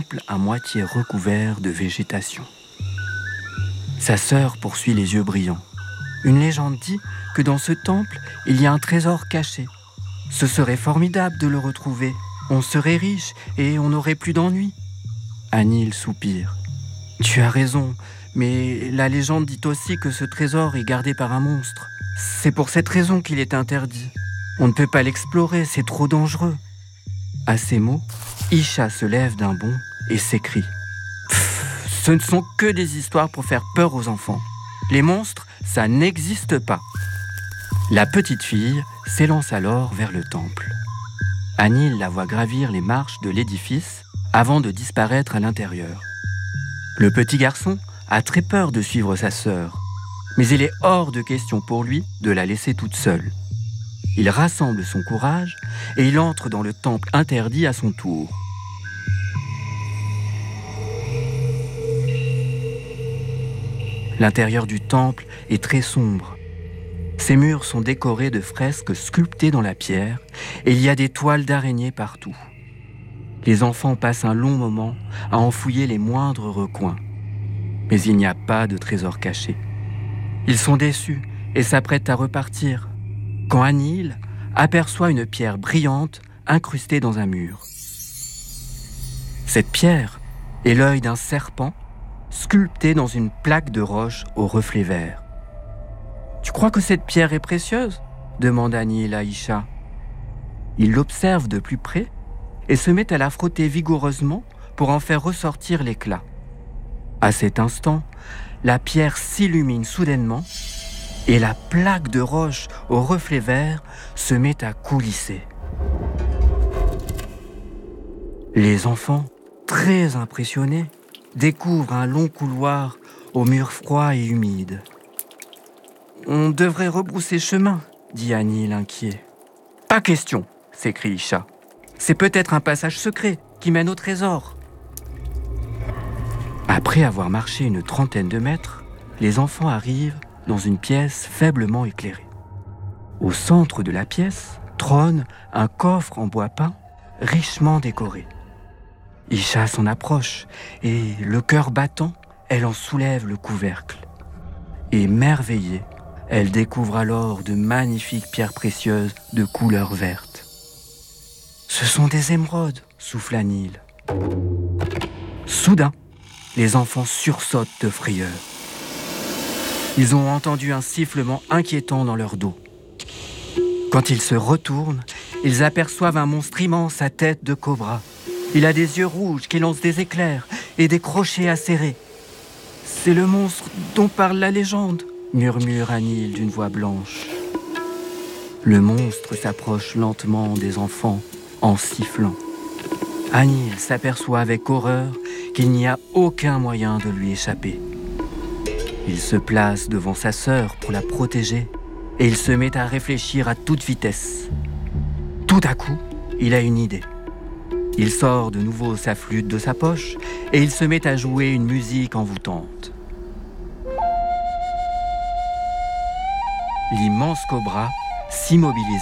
à moitié recouvert de végétation. Sa sœur poursuit les yeux brillants. Une légende dit que dans ce temple, il y a un trésor caché. Ce serait formidable de le retrouver. On serait riche et on n'aurait plus d'ennui. Anil soupire. Tu as raison, mais la légende dit aussi que ce trésor est gardé par un monstre. C'est pour cette raison qu'il est interdit. On ne peut pas l'explorer, c'est trop dangereux. À ces mots, Isha se lève d'un bond et s'écrie. Ce ne sont que des histoires pour faire peur aux enfants. Les monstres, ça n'existe pas. La petite fille s'élance alors vers le temple. Anil la voit gravir les marches de l'édifice avant de disparaître à l'intérieur. Le petit garçon a très peur de suivre sa sœur, mais il est hors de question pour lui de la laisser toute seule. Il rassemble son courage et il entre dans le temple interdit à son tour. L'intérieur du temple est très sombre. Ses murs sont décorés de fresques sculptées dans la pierre et il y a des toiles d'araignées partout. Les enfants passent un long moment à en fouiller les moindres recoins. Mais il n'y a pas de trésor caché. Ils sont déçus et s'apprêtent à repartir quand Anil aperçoit une pierre brillante incrustée dans un mur. Cette pierre est l'œil d'un serpent sculpté dans une plaque de roche au reflet vert. « Tu crois que cette pierre est précieuse ?» demande Anil à Isha. Il l'observe de plus près et se met à la frotter vigoureusement pour en faire ressortir l'éclat. À cet instant, la pierre s'illumine soudainement et la plaque de roche au reflet vert se met à coulisser. Les enfants, très impressionnés, découvrent un long couloir aux murs froids et humides. « On devrait rebrousser chemin, » dit Anil inquiet. « Pas question, » s'écrie Isha. « C'est peut-être un passage secret qui mène au trésor. » Après avoir marché une trentaine de mètres, les enfants arrivent dans une pièce faiblement éclairée. Au centre de la pièce trône un coffre en bois peint richement décoré. Isha s'en approche et, le cœur battant, elle en soulève le couvercle. Émerveillée, elle découvre alors de magnifiques pierres précieuses de couleur verte. « Ce sont des émeraudes !» souffle Anil. Soudain, les enfants sursautent de frayeur. Ils ont entendu un sifflement inquiétant dans leur dos. Quand ils se retournent, ils aperçoivent un monstre immense à tête de cobra. Il a des yeux rouges qui lancent des éclairs et des crochets acérés. « C'est le monstre dont parle la légende !» murmure Anil d'une voix blanche. Le monstre s'approche lentement des enfants en sifflant. Anil s'aperçoit avec horreur qu'il n'y a aucun moyen de lui échapper. Il se place devant sa sœur pour la protéger et il se met à réfléchir à toute vitesse. Tout à coup, il a une idée. Il sort de nouveau sa flûte de sa poche et il se met à jouer une musique envoûtante. L'immense cobra s'immobilise